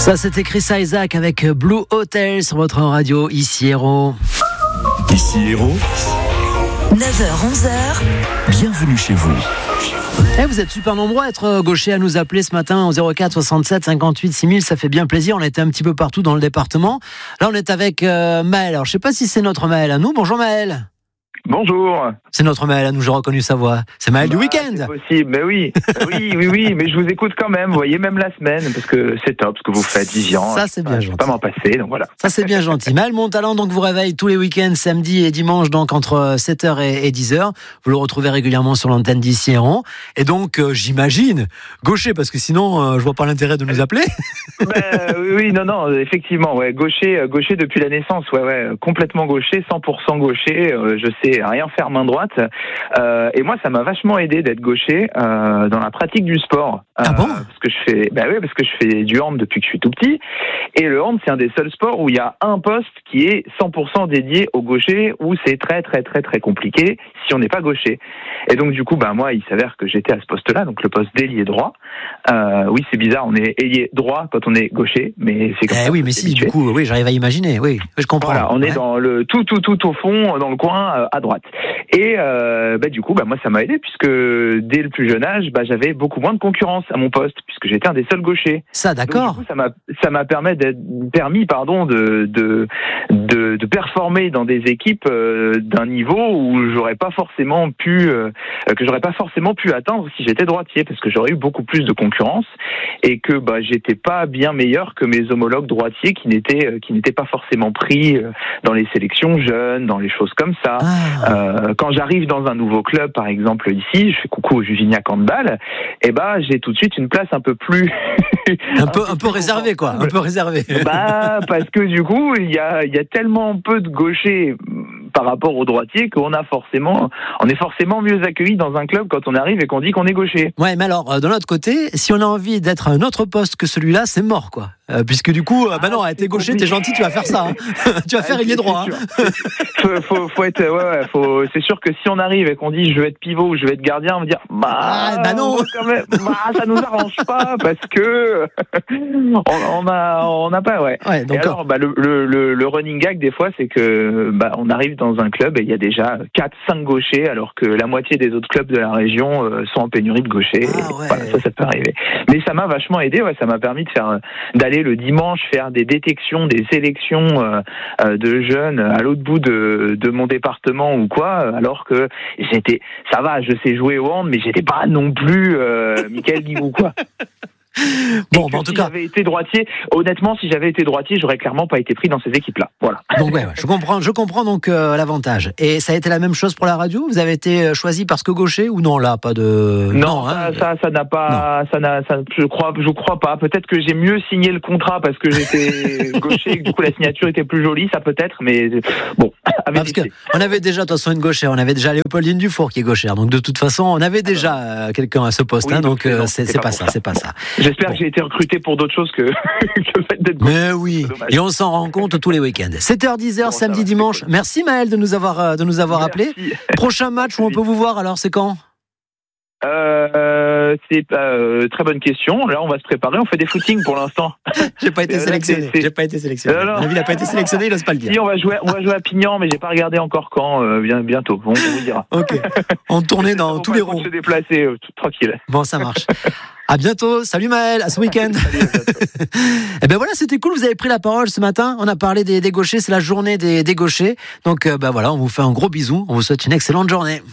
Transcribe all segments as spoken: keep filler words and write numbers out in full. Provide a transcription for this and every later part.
Ça, c'était Chris Isaak avec Blue Hotel sur votre radio, ici Héros. Ici Héros. neuf heures onze heures. Bienvenue chez vous. Eh, vous êtes super nombreux à être gauchers à nous appeler ce matin au zéro quatre soixante-sept cinquante-huit six mille. Ça fait bien plaisir. On était un petit peu partout dans le département. Là, on est avec euh, Maël. Alors, je sais pas si c'est notre Maël à nous. Bonjour Maël. Bonjour. C'est notre Maël à nous, j'ai reconnu sa voix. C'est Maël bah, du week-end. C'est possible, mais oui. oui, oui, oui, mais je vous écoute quand même, vous voyez, même la semaine, parce que c'est top ce que vous faites, Vivian. Ça, c'est bien euh, gentil. Je peux pas m'en passer, donc voilà. Ça, c'est bien gentil. Maël, mon talent, donc, vous réveille tous les week-ends, samedi et dimanche, donc, entre sept heures et dix heures. Vous le retrouvez régulièrement sur l'antenne d'ici Héron. Et donc, euh, j'imagine, gaucher, parce que sinon, euh, je vois pas l'intérêt de nous appeler. ben, oui, oui, non, non, effectivement, ouais, gaucher, gaucher depuis la naissance, ouais, ouais, complètement gaucher, cent pour cent gaucher, euh, je sais rien faire main droite. Euh, et moi, ça m'a vachement aidé d'être gaucher euh, dans la pratique du sport. Euh, ah bon Parce que je fais, bah oui, parce que je fais du hand depuis que je suis tout petit. Et le hand, c'est un des seuls sports où il y a un poste qui est cent pour cent dédié au gaucher, où c'est très, très, très, très compliqué si on n'est pas gaucher. Et donc, du coup, bah moi, il s'avère que j'étais à ce poste-là, donc le poste d'ailier droit. Euh, oui, c'est bizarre, on est ailier droit quand on est gaucher, mais c'est comme eh ça. Oui, mais si, du coup, oui, j'arrive à imaginer. Oui, je comprends. Voilà, on ouais. est dans le tout, tout, tout au fond, dans le coin, euh, à droite. Et euh, bah, du coup, bah, moi, ça m'a aidé puisque dès le plus jeune âge, bah, j'avais beaucoup moins de concurrence à mon poste puisque j'étais un des seuls gauchers. Ça, d'accord. Donc, du coup, ça m'a, ça m'a permis d'être, permis, pardon, de, de, de, de performer dans des équipes euh, d'un niveau où j'aurais pas forcément pu, euh, que j'aurais pas forcément pu atteindre si j'étais droitier parce que j'aurais eu beaucoup plus de concurrence et que bah, j'étais pas bien meilleur que mes homologues droitiers qui n'étaient, qui n'étaient pas forcément pris dans les sélections jeunes, dans les choses comme ça. Ah. Euh, quand j'arrive dans un nouveau club, par exemple ici, je fais coucou au Juvignac Handball, et bah j'ai tout de suite une place un peu plus un peu un peu réservée quoi, un peu réservée. Bah parce que du coup il y a il y a tellement peu de gauchers par rapport aux droitiers qu'on a forcément on est forcément mieux accueilli dans un club quand on arrive et qu'on dit qu'on est gaucher. Ouais, mais alors de l'autre côté, si on a envie d'être à un autre poste que celui-là, c'est mort quoi. Euh, puisque du coup, euh, bah non, ah, t'es gaucher, t'es gentil, tu vas faire ça. Hein. tu vas ah, faire ailier droit. Hein. faut, faut, faut être, ouais, ouais, faut. C'est sûr que si on arrive et qu'on dit je veux être pivot ou je veux être gardien, on va dire bah, ah, bah non, quand même, bah, ça nous arrange pas parce que on, on a, on n'a pas, ouais. ouais donc, et alors, bah, le, le, le running gag des fois, c'est que bah, on arrive dans un club et il y a déjà quatre, cinq gauchers, alors que la moitié des autres clubs de la région euh, sont en pénurie de gauchers. Ah, ouais. Voilà, ça, ça peut arriver. Mais ça m'a vachement aidé, ouais, ça m'a permis de faire, d'aller le dimanche faire des détections, des sélections euh, euh, de jeunes à l'autre bout de, de mon département ou quoi, alors que j'étais, ça va, je sais jouer au hand, mais j'étais pas non plus euh, Michael Guigou, quoi. Bon, bah en si tout cas, j'avais été droitier, honnêtement, si j'avais été droitier, j'aurais clairement pas été pris dans ces équipes-là. Voilà. Donc ouais, ouais je comprends, je comprends donc euh, l'avantage. Et ça a été la même chose pour la radio. Vous avez été choisi parce que gaucher ou non là, pas de. Non, non ça, hein, ça, ça n'a pas, non. ça n'a, ça, je crois, je crois pas. Peut-être que j'ai mieux signé le contrat parce que j'étais gaucher, et que du coup la signature était plus jolie, ça peut être, mais bon. Ah, parce que on avait déjà de toute façon une gauchère, on avait déjà Léopoldine Dufour qui est gauchère. Donc de toute façon, on avait déjà euh, quelqu'un à ce poste. Oui, hein, donc euh, c'est, c'est, c'est pas, pas ça, c'est pas ça. J'espère bon. que j'ai été recruté pour d'autres choses que, que le fait d'être gaucher. Mais oui, et on s'en rend compte tous les week-ends. sept heures dix heures, bon, samedi, va, dimanche. Cool. Merci Maël de nous avoir, de nous avoir appelé. Prochain match où on peut vous voir, alors c'est quand ? Euh, c'est euh, très bonne question. Là, on va se préparer. On fait des footings pour l'instant. J'ai pas été sélectionné. J'ai pas été sélectionné. Non, non. Il n'a pas été sélectionné. Il n'ose pas le dire. Si, on va jouer, on va jouer à Pignan, mais j'ai pas regardé encore quand. Euh, bientôt. Bon, on vous dira. Ok. On tournait dans tous les ronds. Se déplacer, euh, tout, tranquille. Bon, ça marche. À bientôt. Salut Maël. À ce week-end. Salut, à bientôt. Et ben voilà, c'était cool. Vous avez pris la parole ce matin. On a parlé des, des gauchers. C'est la journée des, des gauchers. Donc, euh, ben voilà, on vous fait un gros bisou. On vous souhaite une excellente journée.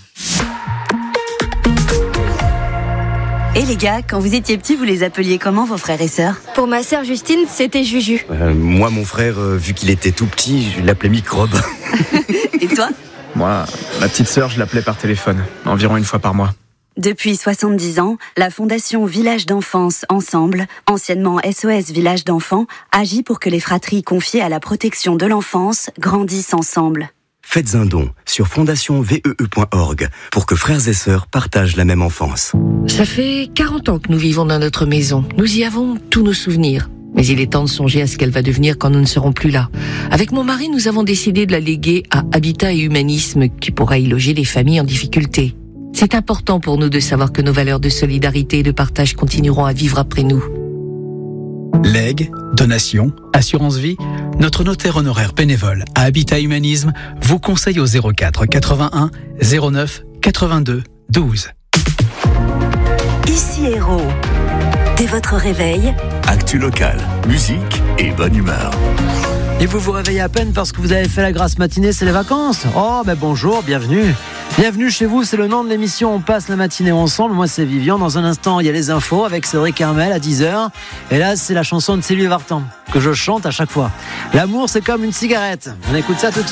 Et les gars, quand vous étiez petits, vous les appeliez comment vos frères et sœurs ? Pour ma sœur Justine, c'était Juju. Euh, moi, mon frère, euh, vu qu'il était tout petit, je l'appelais Microbe. Et toi ? Moi, ma petite sœur, je l'appelais par téléphone, environ une fois par mois. Depuis soixante-dix ans, la Fondation Village d'Enfance Ensemble, anciennement S O S Village d'Enfants, agit pour que les fratries confiées à la protection de l'enfance grandissent ensemble. Faites un don sur fondation v e e point org pour que frères et sœurs partagent la même enfance. Ça fait quarante ans que nous vivons dans notre maison. Nous y avons tous nos souvenirs. Mais il est temps de songer à ce qu'elle va devenir quand nous ne serons plus là. Avec mon mari, nous avons décidé de la léguer à Habitat et Humanisme, qui pourra y loger les familles en difficulté. C'est important pour nous de savoir que nos valeurs de solidarité et de partage continueront à vivre après nous. Legs, donations, assurance vie, notre notaire honoraire bénévole à Habitat Humanisme vous conseille au zéro quatre quatre-vingt-un zéro neuf quatre-vingt-deux douze. Ici Héros. Dès votre réveil, Actu locale, musique et bonne humeur. Et vous vous réveillez à peine parce que vous avez fait la grasse matinée, c'est les vacances. Oh, ben bonjour, bienvenue. Bienvenue chez vous, c'est le nom de l'émission. On passe la matinée ensemble. Moi, c'est Vivian. Dans un instant, il y a les infos avec Cédric Hermel à dix heures. Et là, c'est la chanson de Sylvie Vartan que je chante à chaque fois. L'amour, c'est comme une cigarette. On écoute ça tout de suite.